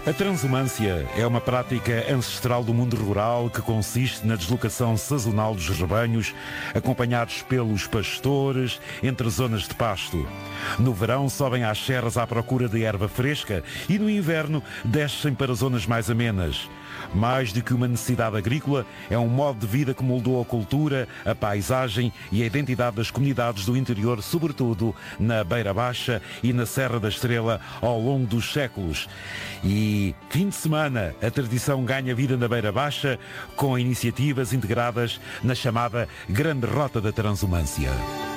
A transumância é uma prática ancestral do mundo rural que consiste na deslocação sazonal dos rebanhos, acompanhados pelos pastores entre zonas de pasto. No verão sobem às serras à procura de erva fresca e no inverno descem para zonas mais amenas. Mais do que uma necessidade agrícola, é um modo de vida que moldou a cultura, a paisagem e a identidade das comunidades do interior, sobretudo na Beira Baixa e na Serra da Estrela, ao longo dos séculos. E, fim de semana, a tradição ganha vida na Beira Baixa com iniciativas integradas na chamada Grande Rota da Transumância.